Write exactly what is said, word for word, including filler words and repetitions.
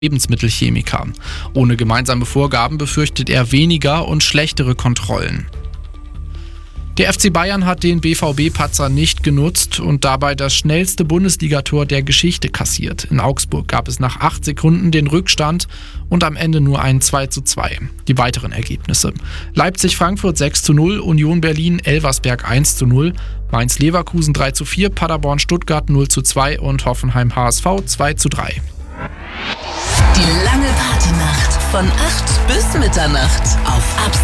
Lebensmittelchemiker. Ohne gemeinsame Vorgaben befürchtet er weniger und schlechtere Kontrollen. Der F C Bayern hat den B V B-Patzer nicht genutzt und dabei das schnellste Bundesligator der Geschichte kassiert. In Augsburg gab es nach acht Sekunden den Rückstand und am Ende nur ein zwei zu zwei. Die weiteren Ergebnisse: Leipzig-Frankfurt sechs zu null, Union Berlin-Elversberg eins zu null, Mainz-Leverkusen drei zu vier, Paderborn-Stuttgart null zu zwei und Hoffenheim-H S V zwei zu drei. Die lange Partynacht von acht bis Mitternacht auf